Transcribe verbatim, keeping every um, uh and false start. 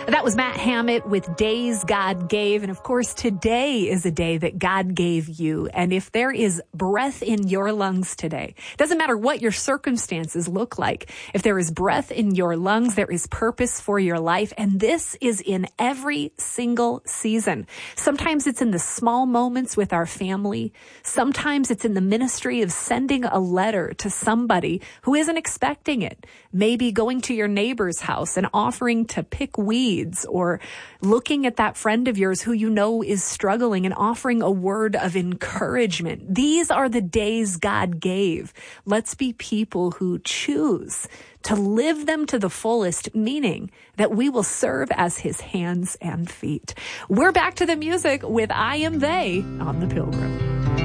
That was Matt Hammett with Days God Gave. And of course, today is a day that God gave you. And if there is breath in your lungs today, doesn't matter what your circumstances look like. If there is breath in your lungs, there is purpose for your life. And this is in every single season. Sometimes it's in the small moments with our family. Sometimes it's in the ministry of sending a letter to somebody who isn't expecting it. Maybe going to your neighbor's house and offering to pick weeds, or looking at that friend of yours who you know is struggling and offering a word of encouragement. These are the days God gave. Let's be people who choose to live them to the fullest, meaning that we will serve as his hands and feet. We're back to the music with I Am They on The Pilgrim.